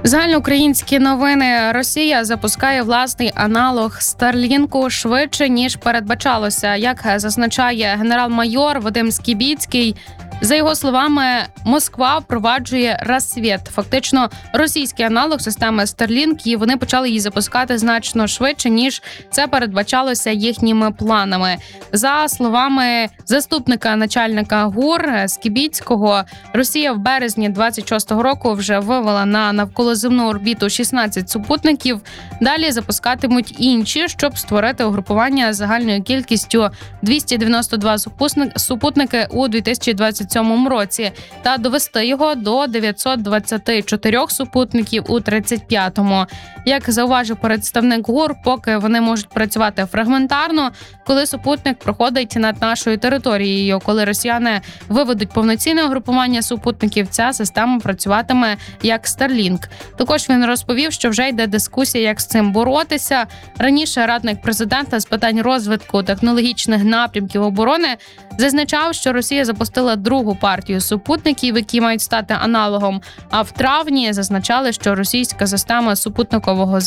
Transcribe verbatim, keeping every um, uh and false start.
Загальноукраїнські новини. Росія запускає власний аналог Старлінку швидше, ніж передбачалося. Як зазначає генерал-майор Вадим Скібіцький, за його словами, Москва впроваджує «Рассвіт», фактично російський аналог системи Starlink, і вони почали її запускати значно швидше, ніж це передбачалося їхніми планами. За словами заступника начальника ГУР Скібіцького, Росія в березні двадцять шостого року вже вивела на навколоземну орбіту шістнадцять супутників. Далі запускатимуть інші, щоб створити угрупування з загальною кількістю двісті дев'яносто два супутники у дві тисячі двадцять сьомому році та довести його до дев'ятсот двадцять чотири супутників у тридцять п'ятому. Як зауважив представник ГУР, поки вони можуть працювати фрагментарно, коли супутник проходить над нашою територією. Коли росіяни виведуть повноцінне угрупування супутників, ця система працюватиме як Starlink. Також він розповів, що вже йде дискусія, як з цим боротися. Раніше радник президента з питань розвитку технологічних напрямків оборони зазначав, що Росія запустила другу партію супутників, які мають стати аналогом, а в травні зазначали, що російська система супутникового